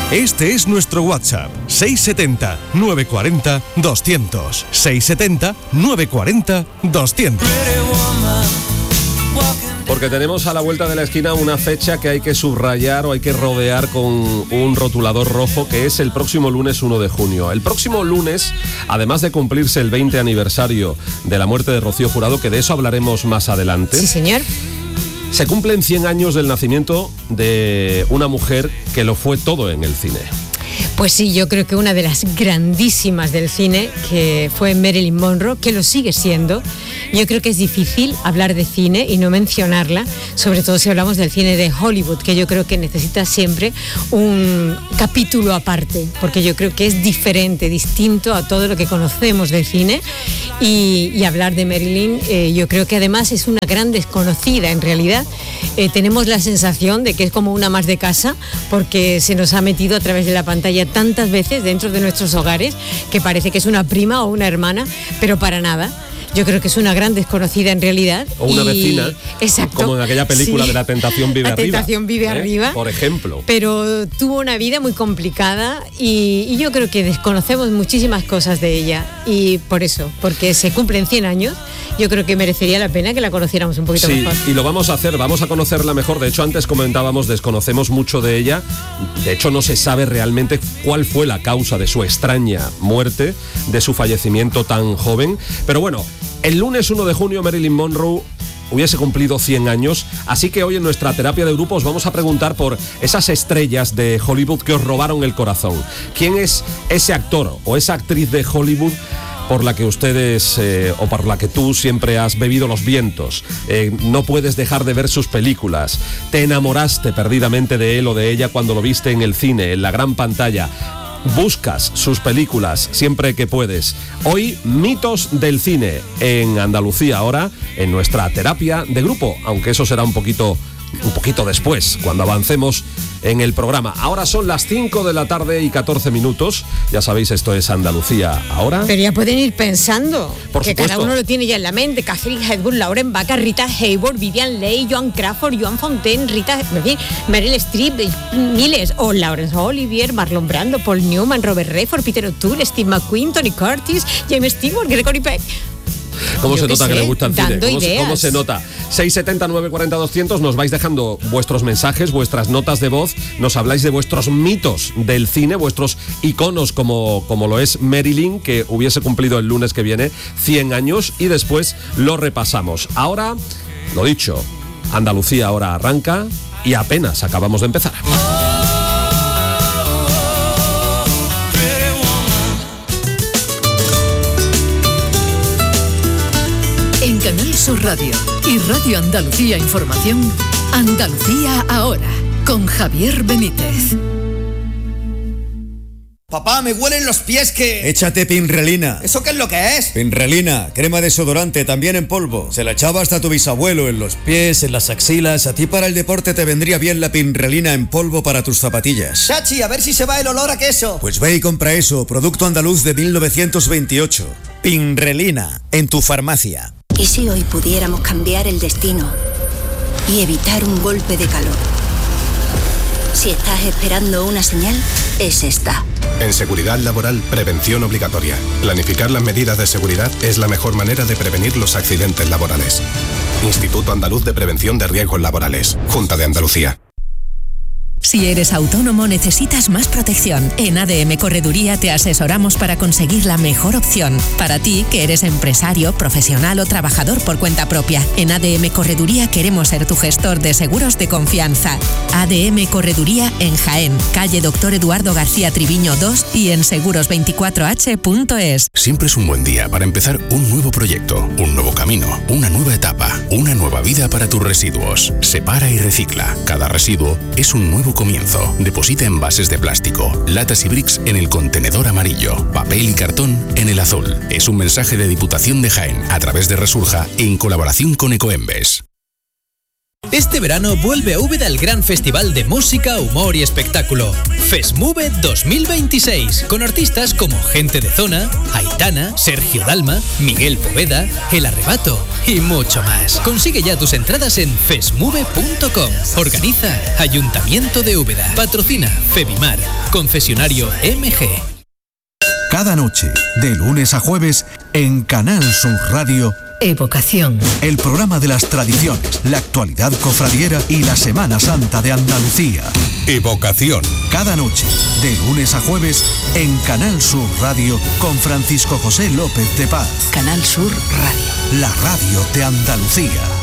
Este es nuestro WhatsApp, 670 940 200. 670 940 200. Porque tenemos a la vuelta de la esquina una fecha que hay que subrayar o hay que rodear con un rotulador rojo, que es el próximo lunes 1 de junio. El próximo lunes, además de cumplirse el 20 aniversario de la muerte de Rocío Jurado, que de eso hablaremos más adelante. Sí, señor. Se cumplen 100 años del nacimiento de una mujer que lo fue todo en el cine. Pues sí, yo creo que una de las grandísimas del cine, que fue Marilyn Monroe, que lo sigue siendo. Yo creo que es difícil hablar de cine y no mencionarla, sobre todo si hablamos del cine de Hollywood, que yo creo que necesita siempre un capítulo aparte, porque yo creo que es diferente, distinto a todo lo que conocemos del cine. Y hablar de Marilyn, yo creo que además es una gran desconocida en realidad. Tenemos la sensación de que es como una más de casa, porque se nos ha metido a través de la pantalla tantas veces dentro de nuestros hogares que parece que es una prima o una hermana, pero para nada. Yo creo que es una gran desconocida en realidad. O una vecina. Exacto. Como en aquella película, sí, de La Tentación Vive Arriba. La Tentación Vive Arriba. Por ejemplo. Pero tuvo una vida muy complicada y yo creo que desconocemos muchísimas cosas de ella. Y por eso, porque se cumplen 100 años, yo creo que merecería la pena que la conociéramos un poquito mejor. Sí, y lo vamos a hacer, vamos a conocerla mejor. De hecho, antes comentábamos, desconocemos mucho de ella. De hecho, no se sabe realmente cuál fue la causa de su extraña muerte, de su fallecimiento tan joven. Pero bueno, el lunes 1 de junio Marilyn Monroe hubiese cumplido 100 años, así que hoy en nuestra terapia de grupo os vamos a preguntar por esas estrellas de Hollywood que os robaron el corazón. ¿Quién es ese actor o esa actriz de Hollywood por la que ustedes o por la que tú siempre has bebido los vientos? No puedes dejar de ver sus películas. Te enamoraste perdidamente de él o de ella cuando lo viste en el cine, en la gran pantalla. Buscas sus películas siempre que puedes. Hoy, mitos del cine en Andalucía, ahora en nuestra terapia de grupo, aunque eso será un poquito después, cuando avancemos en el programa. Ahora son las 5 de la tarde y 14 minutos. Ya sabéis, esto es Andalucía ahora. Pero ya pueden ir pensando. Por que supuesto. Cada uno lo tiene ya en la mente. Catherine Hepburn, Lauren Bacall, Rita Hayworth, Vivian Leigh, Joan Crawford, Joan Fontaine, Meryl Streep, miles. O Laurence Olivier, Marlon Brando, Paul Newman, Robert Redford, Peter O'Toole, Steve McQueen, Tony Curtis, James Stewart, Gregory Peck. ¿Cómo se nota que le gusta el cine? ¿Cómo se nota? 670 940 200, nos vais dejando vuestros mensajes, vuestras notas de voz, nos habláis de vuestros mitos del cine, vuestros iconos como lo es Marilyn, que hubiese cumplido el lunes que viene 100 años, y después lo repasamos. Ahora, lo dicho, Andalucía ahora arranca y apenas acabamos de empezar. En Canal Sur Radio y Radio Andalucía Información, Andalucía ahora, con Javier Benítez. Papá, me huelen los pies que... Échate Pinrelina. ¿Eso qué es lo que es? Pinrelina, crema desodorante, también en polvo. Se la echaba hasta tu bisabuelo, en los pies, en las axilas. A ti para el deporte te vendría bien la Pinrelina en polvo para tus zapatillas. Chachi, a ver si se va el olor a queso. Pues ve y compra eso, producto andaluz de 1928. Pinrelina, en tu farmacia. ¿Y si hoy pudiéramos cambiar el destino y evitar un golpe de calor? Si estás esperando una señal, es esta. En seguridad laboral, prevención obligatoria. Planificar las medidas de seguridad es la mejor manera de prevenir los accidentes laborales. Instituto Andaluz de Prevención de Riesgos Laborales. Junta de Andalucía. Si eres autónomo, necesitas más protección. En ADM Correduría te asesoramos para conseguir la mejor opción. Para ti, que eres empresario, profesional o trabajador por cuenta propia. En ADM Correduría queremos ser tu gestor de seguros de confianza. ADM Correduría en Jaén, calle Dr. Eduardo García Triviño 2 y en seguros24h.es. Siempre es un buen día para empezar un nuevo proyecto, un nuevo camino, una nueva etapa, una nueva vida para tus residuos. Separa y recicla. Cada residuo es un nuevo comienzo. Deposita envases de plástico, latas y bricks en el contenedor amarillo, papel y cartón en el azul. Es un mensaje de Diputación de Jaén a través de Resurja en colaboración con Ecoembes. Este verano vuelve a Úbeda el gran festival de música, humor y espectáculo. FESMUVE 2026, con artistas como Gente de Zona, Aitana, Sergio Dalma, Miguel Poveda, El Arrebato y mucho más. Consigue ya tus entradas en fesmuve.com. Organiza Ayuntamiento de Úbeda. Patrocina Febimar. Concesionario MG. Cada noche, de lunes a jueves, en Canal Sur Radio, Evocación. El programa de las tradiciones, la actualidad cofradiera y la Semana Santa de Andalucía. Evocación. Cada noche, de lunes a jueves, en Canal Sur Radio, con Francisco José López de Paz. Canal Sur Radio. La radio de Andalucía.